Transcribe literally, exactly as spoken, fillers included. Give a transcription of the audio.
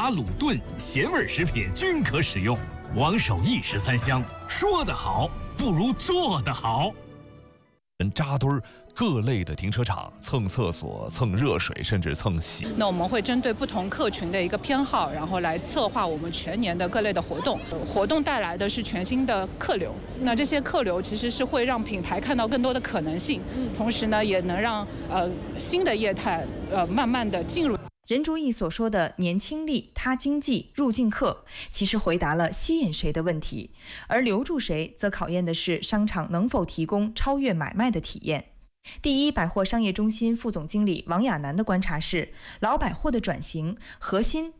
炸、卤、炖、咸味食品均可使用。王守义十三香，说得好不如做得好。 人扎堆儿，各类的停车场蹭厕所、蹭热水，甚至蹭洗。 那我们会针对不同客群的一个偏好，然后来策划我们全年的各类的活动。活动带来的是全新的客流，那这些客流其实是会让品牌看到更多的可能性，同时呢，也能让呃新的业态呃慢慢的进入。 任竹义所说的年轻力、他经济、入境客，其实回答了吸引谁的问题，而留住谁，则考验的是商场能否提供超越买卖的体验。第一百货商业中心副总经理王亚楠的观察是，老百货的转型核心